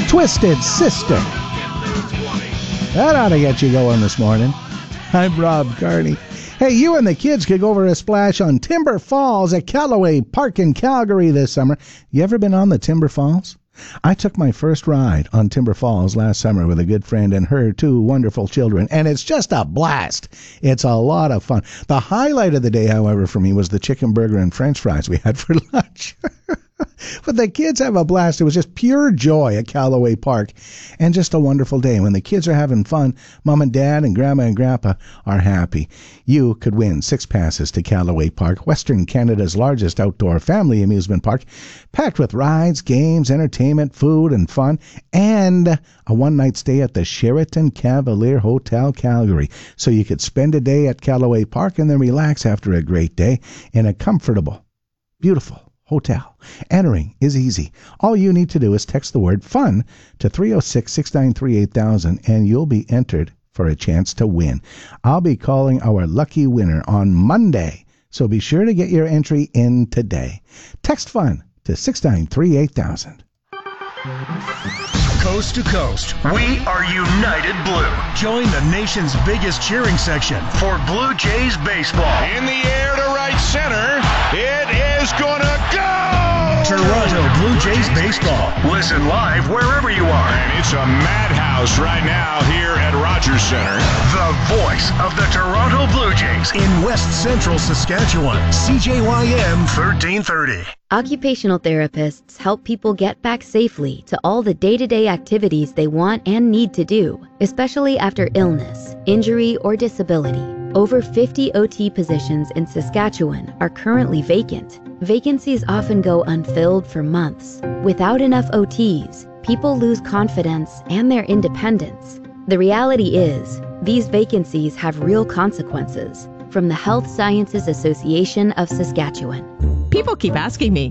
Twisted Sister. That ought to get you going this morning. I'm Rob Carney. Hey, you and the kids could go over a splash on Timber Falls at Callaway Park in Calgary this summer. You ever been on the Timber Falls? I took my first ride on Timber Falls last summer with a good friend and her two wonderful children, and it's just a blast. It's a lot of fun. The highlight of the day, however, for me was the chicken burger and french fries we had for lunch. But the kids have a blast. It was just pure joy at Callaway Park, and just a wonderful day. When the kids are having fun, Mom and Dad and Grandma and Grandpa are happy. You could win 6 passes to Callaway Park, Western Canada's largest outdoor family amusement park, packed with rides, games, entertainment, food, and fun, and a one-night stay at the Sheraton Cavalier Hotel Calgary, so you could spend a day at Callaway Park and then relax after a great day in a comfortable, beautiful hotel. Entering is easy. All you need to do is text the word FUN to 306-693-8000 and you'll be entered for a chance to win. I'll be calling our lucky winner on Monday, so be sure to get your entry in today. Text FUN to 693-8000. Coast to coast, we are United Blue. Join the nation's biggest cheering section for Blue Jays baseball. In the air to right center, it is gonna go! Toronto Blue Jays baseball. Listen live wherever you are. And it's a madhouse right now here at Rogers Center. The voice of the Toronto Blue Jays in West Central Saskatchewan. CJYM 1330. Occupational therapists help people get back safely to all the day-to-day activities they want and need to do, especially after illness, injury, or disability. Over 50 OT positions in Saskatchewan are currently vacant. Vacancies often go unfilled for months. Without enough OTs, people lose confidence and their independence. The reality is, these vacancies have real consequences. From the Health Sciences Association of Saskatchewan. People keep asking me,